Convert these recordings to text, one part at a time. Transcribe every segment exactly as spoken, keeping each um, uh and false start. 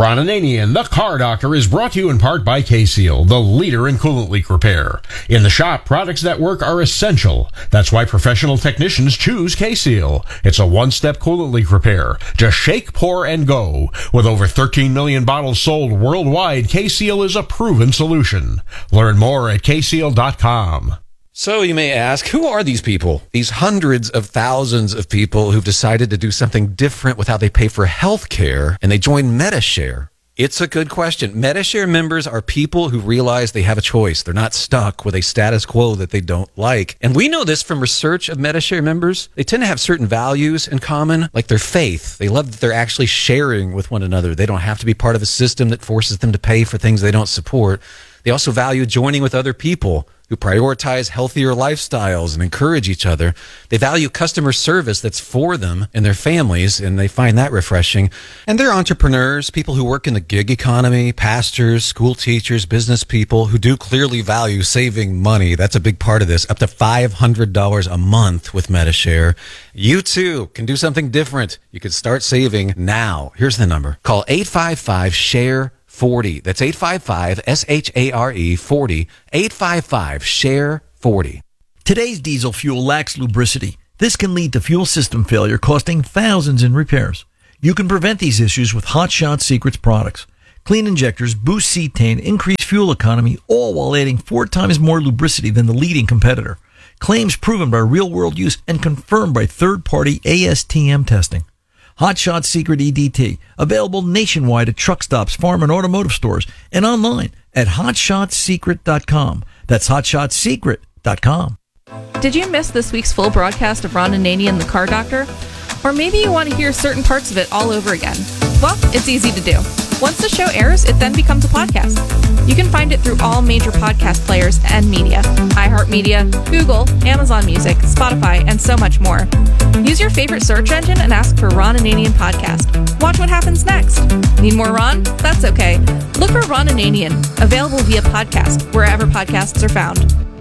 Ron Ananian, the Car Doctor, is brought to you in part by K-Seal, the leader in coolant leak repair. In the shop, products that work are essential. That's why professional technicians choose K-Seal. It's a one-step coolant leak repair. Just shake, pour, and go. With over thirteen million bottles sold worldwide, K-Seal is a proven solution. Learn more at K seal dot com. So you may ask, who are these people? These hundreds of thousands of people who've decided to do something different with how they pay for health care, and they join Medi-Share. It's a good question. Medi-Share members are people who realize they have a choice. They're not stuck with a status quo that they don't like. And we know this from research of Medi-Share members. They tend to have certain values in common, like their faith. They love that they're actually sharing with one another. They don't have to be part of a system that forces them to pay for things they don't support. They also value joining with other people who prioritize healthier lifestyles and encourage each other. They value customer service that's for them and their families, and they find that refreshing. And they're entrepreneurs, people who work in the gig economy, pastors, school teachers, business people who do clearly value saving money. That's a big part of this, up to five hundred dollars a month with Medi-Share. You too can do something different. You can start saving now. Here's the number. Call eight five five, share forty. That's eight five five, S H A R E, forty. eight five five, share forty. Today's diesel fuel lacks lubricity. This can lead to fuel system failure, costing thousands in repairs. You can prevent these issues with Hot Shot Secrets products. Clean injectors boost cetane, increase fuel economy, all while adding four times more lubricity than the leading competitor. Claims proven by real-world use and confirmed by third-party A S T M testing. Hot Shot Secret E D T, available nationwide at truck stops, farm and automotive stores, and online at hot shot secret dot com. That's hot shot secret dot com. Did you miss this week's full broadcast of Ron Ananian, the Car Doctor? Or maybe you want to hear certain parts of it all over again. Well, it's easy to do. Once the show airs, it then becomes a podcast. You can find it through all major podcast players and media: iHeartMedia, Google, Amazon Music, Spotify, and so much more. Use your favorite search engine and ask for Ron Ananian Podcast. Watch what happens next. Need more Ron? That's okay. Look for Ron Ananian, available via podcast, wherever podcasts are found.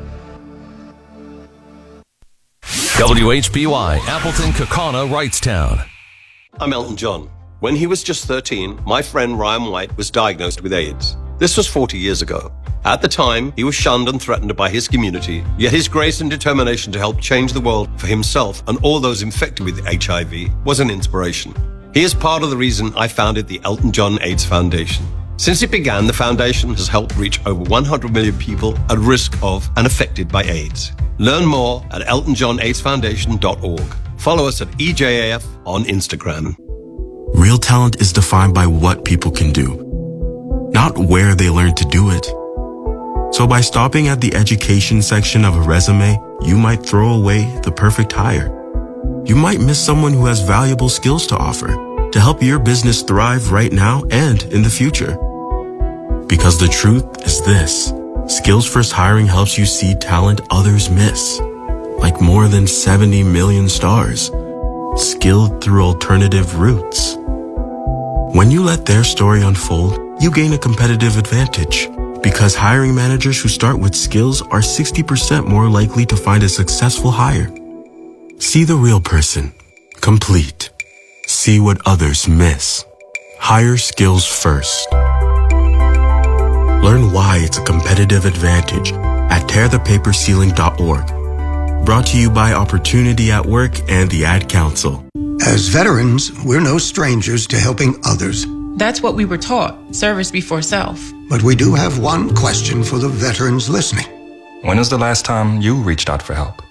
W H B Y, Appleton, Kaukauna, Wrightstown. I'm Elton John. When he was just thirteen, my friend Ryan White was diagnosed with AIDS. This was forty years ago. At the time, he was shunned and threatened by his community, yet his grace and determination to help change the world for himself and all those infected with H I V was an inspiration. He is part of the reason I founded the Elton John AIDS Foundation. Since it began, the foundation has helped reach over one hundred million people at risk of and affected by AIDS. Learn more at elton john aids foundation dot org. Follow us at E J A F on Instagram. Real talent is defined by what people can do, not where they learn to do it. So by stopping at the education section of a resume, you might throw away the perfect hire. You might miss someone who has valuable skills to offer to help your business thrive right now and in the future. Because the truth is this: Skills First Hiring helps you see talent others miss, like more than seventy million stars, skilled through alternative routes. When you let their story unfold, you gain a competitive advantage, because hiring managers who start with skills are sixty percent more likely to find a successful hire. See the real person, complete. See what others miss. Hire skills first. Learn why it's a competitive advantage at tear the paper ceiling dot org. Brought to you by Opportunity at Work and the Ad Council. As veterans, we're no strangers to helping others. That's what we were taught, service before self. But we do have one question for the veterans listening. When was the last time you reached out for help?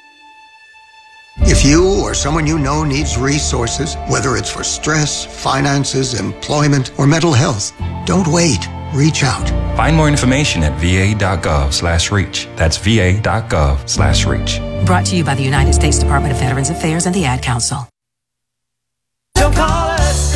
If you or someone you know needs resources, whether it's for stress, finances, employment, or mental health, don't wait. Reach out. Find more information at va.gov slash reach. That's va.gov slash reach. Brought to you by the United States Department of Veterans Affairs and the Ad Council. Don't call us.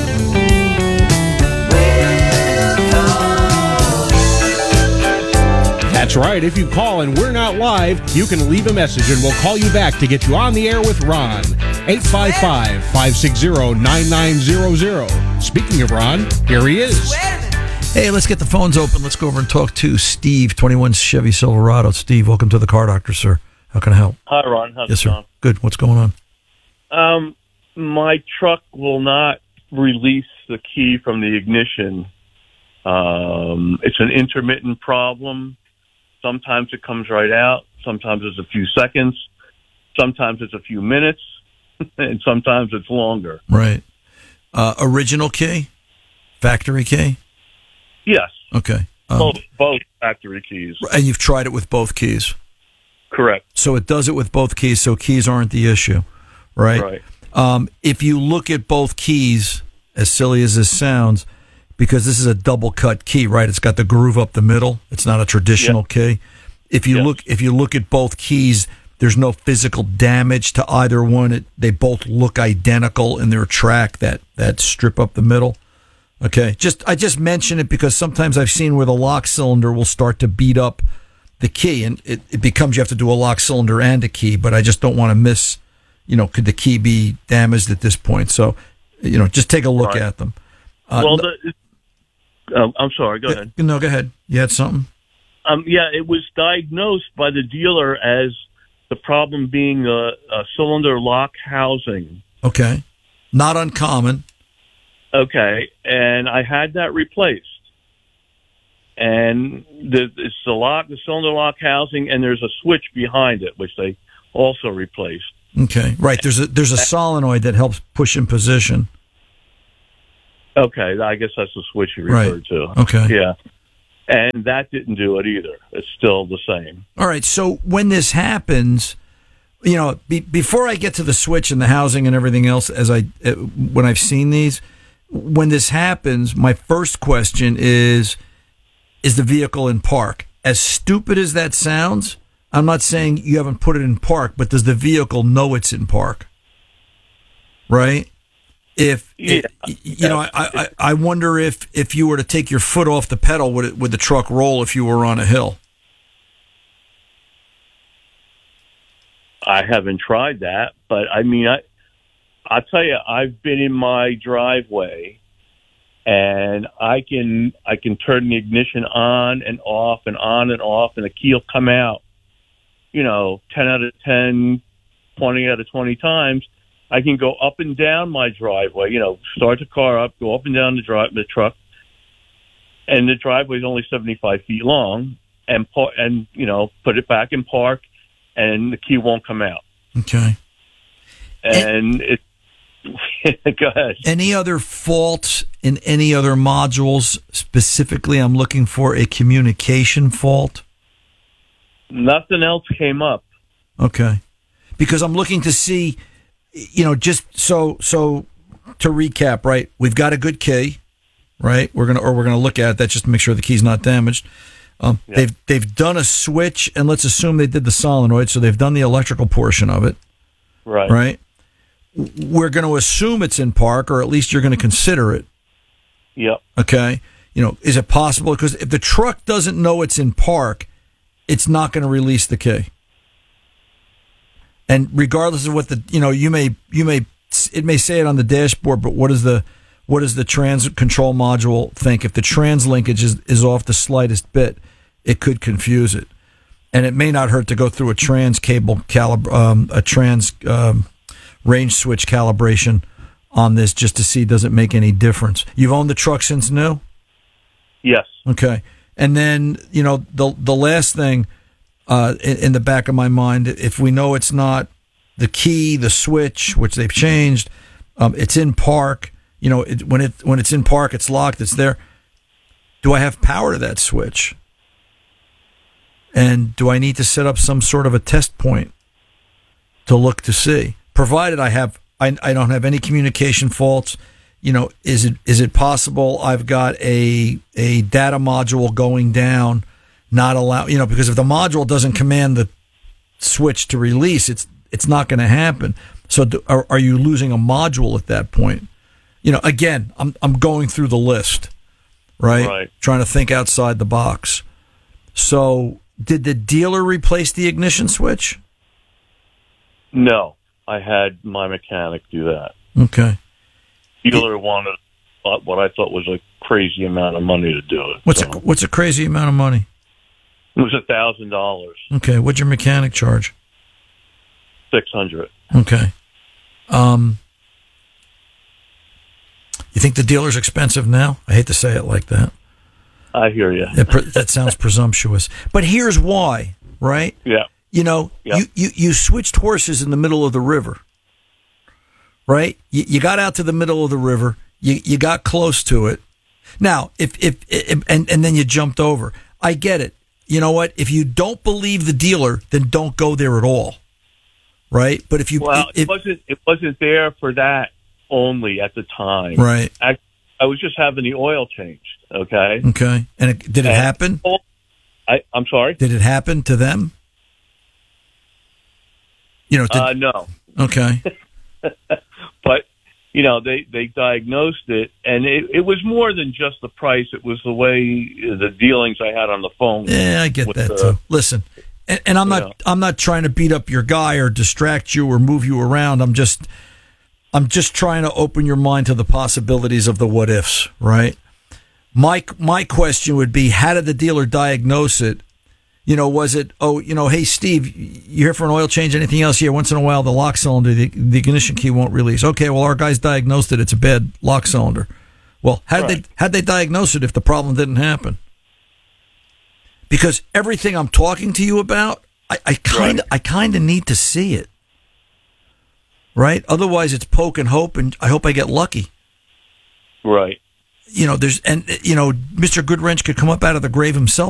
That's right. If you call and we're not live, you can leave a message and we'll call you back to get you on the air with Ron. eight five five, five six zero, nine nine zero zero. Speaking of Ron, here he is. Hey, let's get the phones open. Let's go over and talk to Steve, twenty-one Chevy Silverado. Steve, welcome to the Car Doctor, sir. How can I help? Hi, Ron. How's yes, it sir. going? Good. What's going on? Um, my truck will not release the key from the ignition. Um, it's an intermittent problem. Sometimes it comes right out. Sometimes it's a few seconds. Sometimes it's a few minutes. And sometimes it's longer. Right. Uh, original key? Factory key? Yes. Okay. Um, both, both factory keys. And you've tried it with both keys? Correct. So it does it with both keys, so keys aren't the issue, right? Right. Um, if you look at both keys, as silly as this sounds, because this is a double cut key, right? It's got the groove up the middle. It's not a traditional Yep. key. If you Yes. look, if you look at both keys, there's no physical damage to either one. It, they both look identical in their track, that that strip up the middle. Okay, just I just mention it because sometimes I've seen where the lock cylinder will start to beat up the key, and it, it becomes you have to do a lock cylinder and a key. But I just don't want to miss, you know, could the key be damaged at this point? So, you know, just take a look Right. at them. Uh, well, the, uh, I'm sorry. Go ahead. No, go ahead. You had something? Um, yeah, it was diagnosed by the dealer as the problem being a, a cylinder lock housing. Okay, not uncommon. Okay, and I had that replaced. And the, it's the lock, the cylinder lock housing, and there's a switch behind it, which they also replaced. Okay, right. There's a there's a solenoid that helps push in position. Okay, I guess that's the switch you referred Right. to. Okay. Yeah. And that didn't do it either. It's still the same. All right. So when this happens, you know, be, before I get to the switch and the housing and everything else, as I uh, when I've seen these, when this happens, my first question is: is the vehicle in park? As stupid as that sounds, I'm not saying you haven't put it in park, but does the vehicle know it's in park? Right? If yeah. it, you know, I, I I wonder if if you were to take your foot off the pedal, would it would the truck roll if you were on a hill? I haven't tried that, but I mean, I I'll tell you, I've been in my driveway, and I can I can turn the ignition on and off and on and off, and the key will come out. You know, ten out of ten, twenty out of twenty times. I can go up and down my driveway, you know, start the car up, go up and down the drive, the truck, and the driveway is only seventy-five feet long, and par- and you know, put it back in park, and the key won't come out. Okay. And it. Go ahead. Any other faults in any other modules? Specifically, I'm looking for a communication fault. Nothing else came up. Okay, because I'm looking to see. You know, just so so to recap, right? We've got a good key, right? We're gonna or we're gonna look at that just to make sure the key's not damaged. Um, Yeah. They've they've done a switch, and let's assume they did the solenoid, so they've done the electrical portion of it, Right. right? We're going to assume it's in park, or at least you're going to consider it. Yep. Okay, you know, is it possible? Because if the truck doesn't know it's in park, it's not going to release the key. And regardless of what the, you know, you may, you may, it may say it on the dashboard, but what is the, what does the trans control module think? If the trans linkage is, is off the slightest bit, it could confuse it. And it may not hurt to go through a trans cable calib, um, a trans um, range switch calibration on this just to see does it make any difference. You've owned the truck since new? Yes. Okay. And then, you know, the the last thing uh, in, in the back of my mind, if we know it's not the key, the switch, which they've changed, um, it's in park. You know, it, when it when it's in park, it's locked, it's there. Do I have power to that switch? And do I need to set up some sort of a test point to look to see? Provided I have, I, I don't have any communication faults. You know, is it is it possible I've got a a data module going down, not allow, you know, because if the module doesn't command the switch to release, it's it's not going to happen. So do, are, are you losing a module at that point? You know, again, I'm I'm going through the list, right? Right. Trying to think outside the box. So did the dealer replace the ignition switch? No, I had my mechanic do that. Okay. Dealer wanted what I thought was a crazy amount of money to do it. What's so. a, what's a crazy amount of money? It was a thousand dollars, Okay, what'd your mechanic charge? six hundred. Okay. Um, You think the dealer's expensive now? I hate to say it like that. I hear you. That, that sounds presumptuous. But here's why, right? Yeah. You know, yeah. you, you, you switched horses in the middle of the river, right? You, you got out to the middle of the river. You you got close to it. Now, if, if, if and, and then you jumped over. I get it. You know what? If you don't believe the dealer, then don't go there at all. Right? But if you Well, if, it wasn't it wasn't there for that only at the time. Right. I, I was just having the oil changed, okay? Okay. And it, did it and happen? I I'm sorry? Did it happen to them? You know, did, uh no. Okay. But you know, they, they diagnosed it, and it, it was more than just the price. It was the way, the dealings I had on the phone. Yeah, I get with, that, uh, too. Listen, and, and I'm not know. I'm not trying to beat up your guy or distract you or move you around. I'm just I'm just trying to open your mind to the possibilities of the what ifs, right? My my question would be, how did the dealer diagnose it? You know, was it, oh, you know, hey, Steve, you here for an oil change? Anything else here? Once in a while, the lock cylinder, the, the ignition key won't release. Okay, well, our guys diagnosed it. It's a bad lock cylinder. Well, how did Right. they how'd they diagnose it if the problem didn't happen? Because everything I'm talking to you about, I, I kind of I kind of need to see it, right? Otherwise, it's poke and hope, and I hope I get lucky. Right. You know, there's and you know, Mister Goodwrench could come up out of the grave himself.